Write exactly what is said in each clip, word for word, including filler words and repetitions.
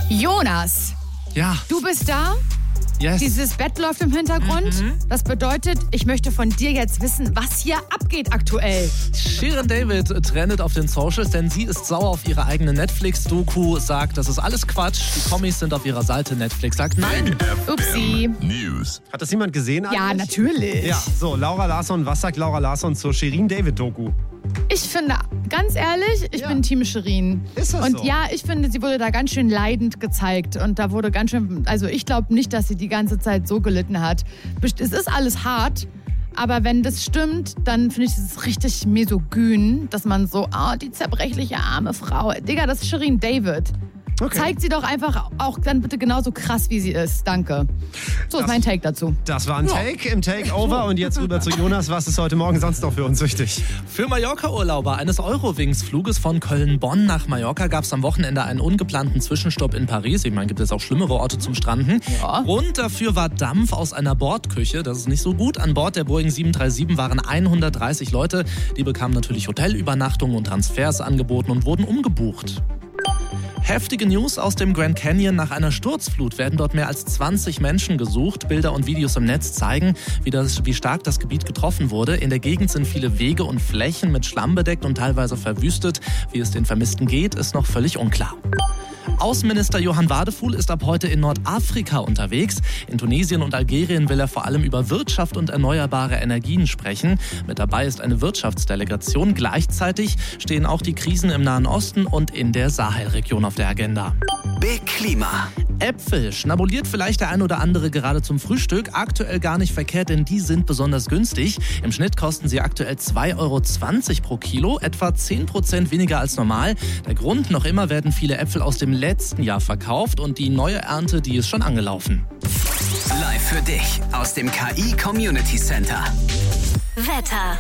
Jonas, Ja. du bist da? Yes. Dieses Bett läuft im Hintergrund. Mhm. Das bedeutet, ich möchte von dir jetzt wissen, was hier abgeht aktuell. Shirin David trendet auf den Socials, denn sie ist sauer auf ihre eigene Netflix-Doku, sagt, das ist alles Quatsch, die Kommis sind auf ihrer Seite, Netflix sagt nein. Upsi. News. Hat das jemand gesehen eigentlich? Ja, natürlich. Ja, so, Laura Larsson, was sagt Laura Larsson zur Shirin David-Doku? Ich finde, ganz ehrlich, ich Ja. bin Team Shirin. Ist das Und so? ja, ich finde, sie wurde da ganz schön leidend gezeigt. Und da wurde ganz schön, also ich glaube nicht, dass sie die ganze Zeit so gelitten hat. Best- Es ist alles hart. Aber wenn das stimmt, dann finde ich es richtig misogyn, dass man so, ah, die zerbrechliche arme Frau. Digga, das ist Shirin David. Okay. Zeigt sie doch einfach auch dann bitte genauso krass, wie sie ist. Danke. So ist Das- mein Take dazu. Das war ein Take im Takeover und jetzt rüber zu Jonas. Was ist heute Morgen sonst noch für uns wichtig? Für Mallorca-Urlauber eines Eurowings-Fluges von Köln-Bonn nach Mallorca gab es am Wochenende einen ungeplanten Zwischenstopp in Paris. Ich meine, gibt es auch schlimmere Orte zum Stranden. Ja. Grund dafür war Dampf aus einer Bordküche. Das ist nicht so gut. An Bord der Boeing sieben drei sieben waren hundertdreißig Leute. Die bekamen natürlich Hotelübernachtungen und Transfers angeboten und wurden umgebucht. Heftige News aus dem Grand Canyon. Nach einer Sturzflut werden dort mehr als zwanzig Menschen gesucht. Bilder und Videos im Netz zeigen, wie, das, wie stark das Gebiet getroffen wurde. In der Gegend sind viele Wege und Flächen mit Schlamm bedeckt und teilweise verwüstet. Wie es den Vermissten geht, ist noch völlig unklar. Außenminister Johann Wadefuhl ist ab heute in Nordafrika unterwegs. In Tunesien und Algerien will er vor allem über Wirtschaft und erneuerbare Energien sprechen. Mit dabei ist eine Wirtschaftsdelegation. Gleichzeitig stehen auch die Krisen im Nahen Osten und in der Sahelregion auf der Agenda. Big Klima. Äpfel schnabuliert vielleicht der ein oder andere gerade zum Frühstück. Aktuell gar nicht verkehrt, denn die sind besonders günstig. Im Schnitt kosten sie aktuell zwei Euro zwanzig pro Kilo, etwa zehn Prozent weniger als normal. Der Grund, noch immer werden viele Äpfel aus dem letzten Jahr verkauft und die neue Ernte, die ist schon angelaufen. Live für dich aus dem K I Community Center. Wetter.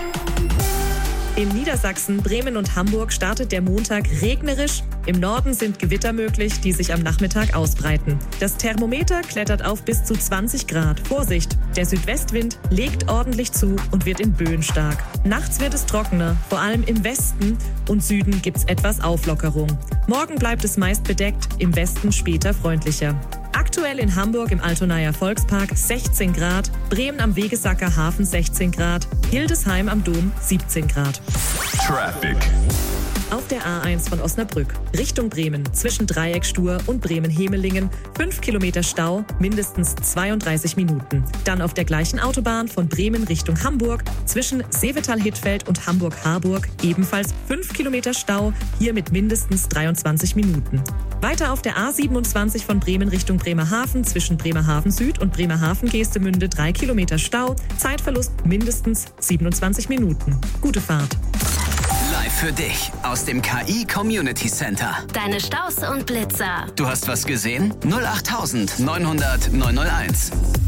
In Niedersachsen, Bremen und Hamburg startet der Montag regnerisch. Im Norden sind Gewitter möglich, die sich am Nachmittag ausbreiten. Das Thermometer klettert auf bis zu zwanzig Grad. Vorsicht, der Südwestwind legt ordentlich zu und wird in Böen stark. Nachts wird es trockener, vor allem im Westen und Süden gibt's etwas Auflockerung. Morgen bleibt es meist bedeckt, im Westen später freundlicher. Aktuell in Hamburg im Altonaer Volkspark sechzehn Grad, Bremen am Wegesacker Hafen sechzehn Grad, Hildesheim am Dom siebzehn Grad. Traffic. Auf der A eins von Osnabrück Richtung Bremen zwischen Dreieckstur und Bremen-Hemelingen fünf Kilometer Stau, mindestens zweiunddreißig Minuten. Dann auf der gleichen Autobahn von Bremen Richtung Hamburg zwischen Seevetal-Hittfeld und Hamburg-Harburg ebenfalls fünf Kilometer Stau, hier mit mindestens dreiundzwanzig Minuten. Weiter auf der A siebenundzwanzig von Bremen Richtung Bremerhaven zwischen Bremerhaven Süd und Bremerhaven-Geestemünde drei Kilometer Stau, Zeitverlust mindestens siebenundzwanzig Minuten. Gute Fahrt. Live für dich aus dem K I Community Center. Deine Staus und Blitzer. Du hast was gesehen? null acht neun hundert neun null eins.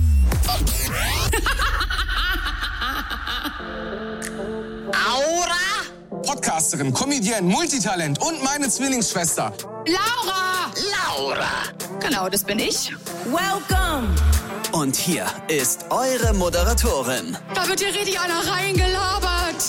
Aura! Podcasterin, Comedienne, Multitalent und meine Zwillingsschwester. Laura! Laura! Genau, das bin ich. Welcome. Und hier ist eure Moderatorin, Da wird hier richtig einer reingelabert.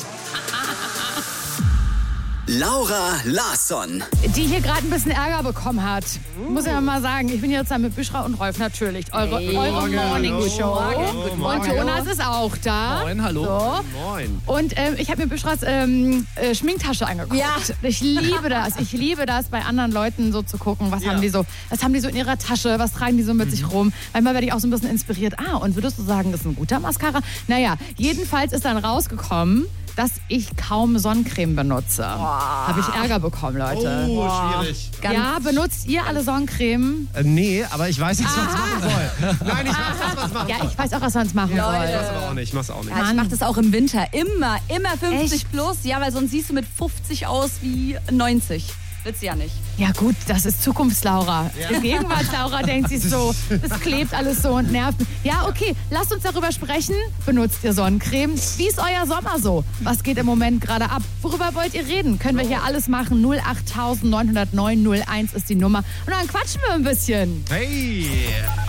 Laura Larsson. Die hier gerade ein bisschen Ärger bekommen hat. Muss ich ja mal sagen. Ich bin jetzt da mit Büschra und Rolf natürlich. Eure, eure Morning Show. Und Jonas ist auch da. Moin, hallo. So. Moin. Und ähm, ich habe mir Büschras ähm, äh, Schminktasche angeguckt. Ja. Ich liebe das. Ich liebe das, bei anderen Leuten so zu gucken, was Ja. haben die so, was haben die so in ihrer Tasche, was tragen die so mit sich rum. Manchmal werde ich auch so ein bisschen inspiriert. Ah, und würdest du sagen, das ist ein guter Mascara? Naja, jedenfalls ist dann rausgekommen, dass ich kaum Sonnencreme benutze. Habe ich Ärger bekommen, Leute. Oh, schwierig. Ja, benutzt ihr alle Sonnencreme? Äh, nee, aber ich weiß jetzt, was ich machen soll. Nein, ich weiß jetzt, was ich machen Ja, soll. ich weiß auch, was man machen Ich soll. mach's aber auch nicht, ich mach's auch nicht. Ja, ich mache das auch im Winter. Immer, immer fünfzig Echt? plus. Ja, weil sonst siehst du mit fünfzig aus wie neunzig. Willst du ja nicht. Ja gut, das ist Zukunftslaura. Ja. Gegenwartslaura denkt sich so, das klebt alles so und nervt. Ja, okay, lasst uns darüber sprechen. Benutzt ihr Sonnencreme? Wie ist euer Sommer so? Was geht im Moment gerade ab? Worüber wollt ihr reden? Können wir hier alles machen? null acht neun null null neun null eins ist die Nummer. Und dann quatschen wir ein bisschen. Hey!